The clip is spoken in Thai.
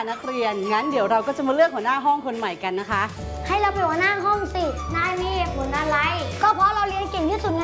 นักเรียนงั้นเดี๋ยวเราก็จะมาเลือกหัวหน้าห้องคนใหม่กันนะคะให้เราเป็นหัวหน้าห้องสินายมีเหตุผลอะไรก็เพราะเราเรียนเก่งที่สุดไง